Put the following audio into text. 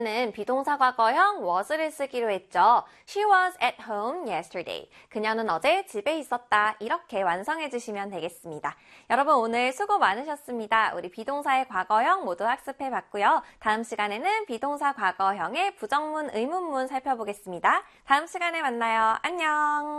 는 비동사 과거형 was를 쓰기로 했죠. She was at home yesterday. 그녀는 어제 집에 있었다. 이렇게 완성해 주시면 되겠습니다. 여러분 오늘 수고 많으셨습니다. 우리 비동사의 과거형 모두 학습해 봤고요. 다음 시간에는 비동사 과거형의 부정문, 의문문 살펴보겠습니다. 다음 시간에 만나요. 안녕!